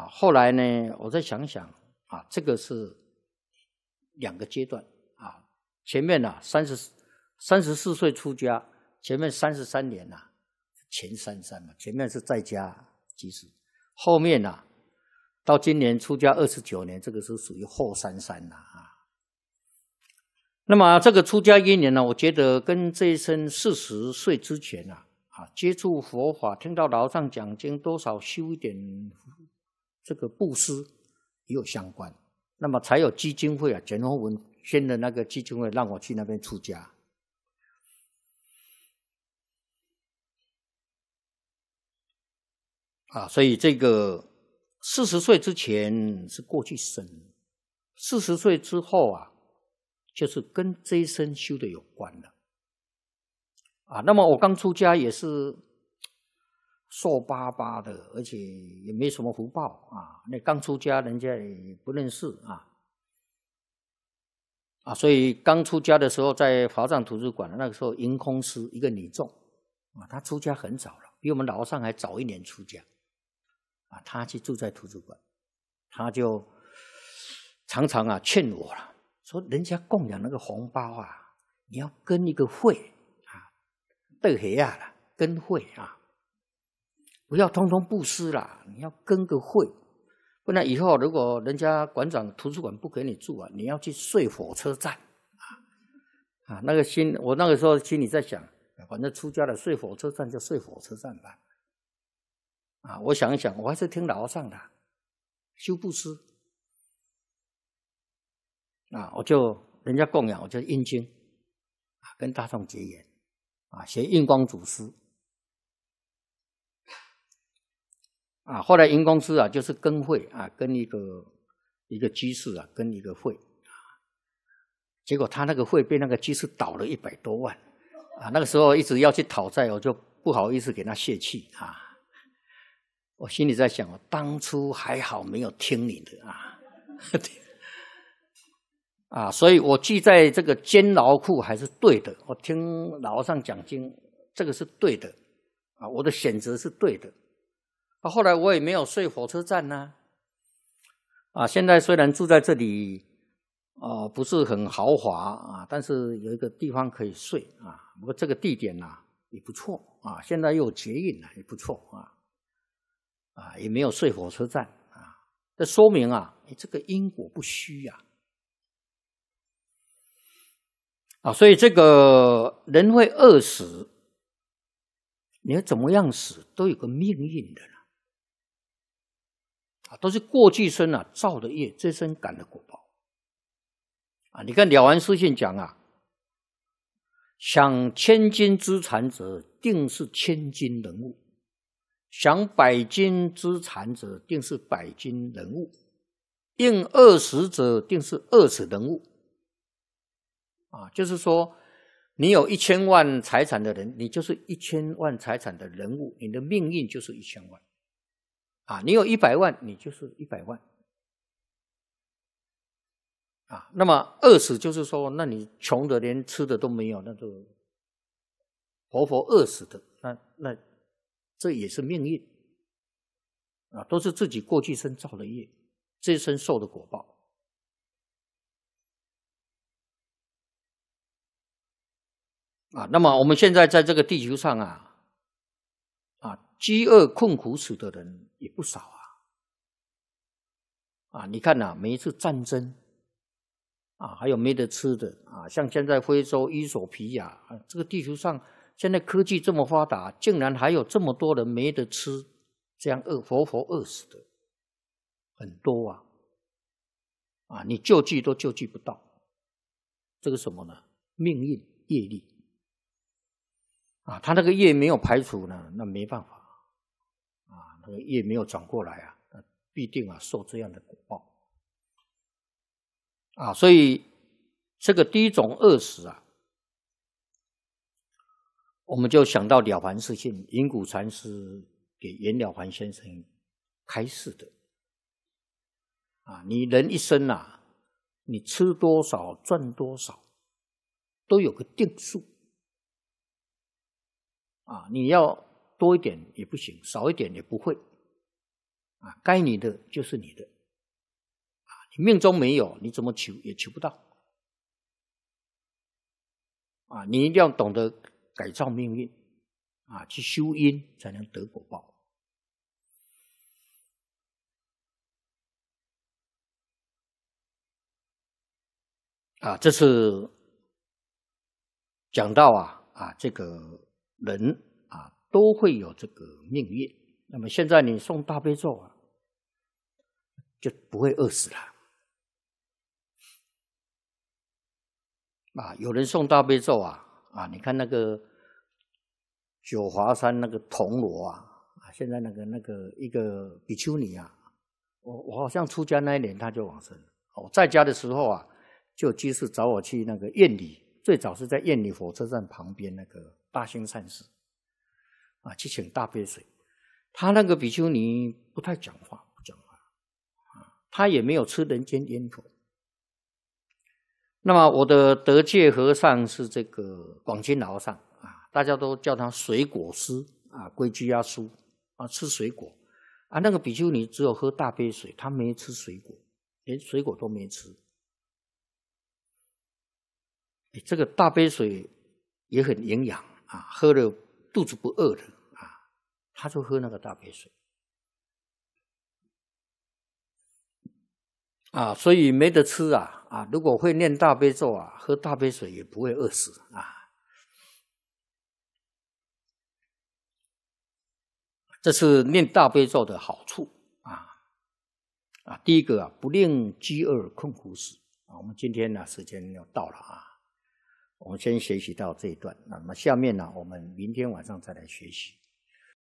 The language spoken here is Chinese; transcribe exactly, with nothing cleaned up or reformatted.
啊，后来呢，我再想想啊，这个是两个阶段啊。前面呢、啊，三十三十四岁出家，前面三十三年呐、啊，前三三嘛，前面是在家居士，后面呐、啊，到今年出家二十九年，这个是属于后三三了啊。那么这个出家因缘呢，我觉得跟这一生四十岁之前啊，啊接触佛法，听到老上讲经，多少修一点这个布施也有相关。那么才有基金会啊，简宏文宣的那个基金会让我去那边出家。啊，所以这个四十岁之前是过去生，四十岁之后啊，就是跟这一生修的有关了。啊，那么我刚出家也是瘦巴巴的，而且也没什么福报啊。那刚出家人家也不认识啊，啊，所以刚出家的时候在华藏图书馆，那个时候营空师一个女众啊，她出家很早了，比我们老和尚还早一年出家。啊，他去住在图书馆，他就常常啊劝我了，说人家供养那个红包啊，你要跟一个会啊，对黑啊啦，跟会啊，不要通通布施啦，你要跟个会，不然以后如果人家馆长图书馆不给你住啊，你要去睡火车站啊啊，那个心，我那个时候心里在想，反正出家了，睡火车站就睡火车站吧。啊，我想一想，我还是听老和尚的，修布施啊，我就人家供养，我就印经啊，跟大众结缘啊，学印光祖师啊。后来印光师啊，就是跟会啊，跟一个一个居士啊，跟一个会啊，结果他那个会被那个居士倒了一百多万啊。那个时候一直要去讨债，我就不好意思给他泄气啊。我心里在想，我当初还好没有听你的啊，啊，所以我记在这个监牢库还是对的。我听老和尚讲经，这个是对的啊，我的选择是对的。啊，后来我也没有睡火车站呢、啊，啊，现在虽然住在这里，啊，不是很豪华啊，但是有一个地方可以睡啊。不过这个地点啊也不错啊，现在又有捷运了，也不错啊。啊，也没有睡火车站啊，这说明啊，你这个因果不虚呀、啊，啊，所以这个人会饿死，你要怎么样死都有个命运的啦，啊，都是过去生啊造的业，这生感的果报啊。你看《了凡四训》讲啊，享千金资产者，定是千金人物。享百金资产者，定是百金人物；应二十者，定是二十人物。啊，就是说，你有一千万财产的人，你就是一千万财产的人物，你的命运就是一千万。啊，你有一百万，你就是一百万。啊，那么饿死就是说，那你穷的连吃的都没有，那就活活饿死的，那那。这也是命运啊，都是自己过去生造的业，这一生受的果报啊。那么我们现在在这个地球上啊，啊，饥饿困苦死的人也不少啊。啊，你看呐、啊，每一次战争啊，还有没得吃的啊，像现在非洲伊索比亚啊，这个地球上。现在科技这么发达，竟然还有这么多人没得吃，这样饿活活饿死的很多啊！啊，你救济都救济不到，这个什么呢？命运业力啊，他那个业没有排除呢，那没办法啊，那个业没有转过来啊，必定啊受这样的果报啊，所以这个第一种饿死啊。我们就想到《了凡四训》，云谷禅师给袁了凡先生开示的啊，你人一生啊，你吃多少赚多少，都有个定数啊，你要多一点也不行，少一点也不会啊，该你的就是你的，啊，你命中没有，你怎么求也求不到，啊，你一定要懂得改造命运，啊，去修因才能得果报。啊，这是讲到啊啊，这个人啊都会有这个命运。那么现在你诵大悲咒啊，就不会饿死了。啊，有人诵大悲咒啊啊，你看那个九华山那个铜锣啊啊，现在那个那个一个比丘尼啊，我我好像出家那一年他就往生了。我在家的时候啊，就有居士找我去那个苑里，最早是在苑里火车站旁边那个大兴善寺啊，去请大杯水。他那个比丘尼不太讲话，不讲话啊，他也没有吃人间烟火。那么我的德界和尚是这个广钦老和尚啊，大家都叫他水果师啊，归居阿叔啊，吃水果啊。那个比丘尼只有喝大杯水，他没吃水果，连水果都没吃。这个大杯水也很营养啊，喝了肚子不饿的啊，他就喝那个大杯水啊，所以没得吃啊啊！如果会念大悲咒啊，喝大杯水也不会饿死啊。这是念大悲咒的好处啊啊！第一个啊，不令饥饿困苦死啊。我们今天呢，时间要到了啊。我们先学习到这一段，那么下面呢，我们明天晚上再来学习。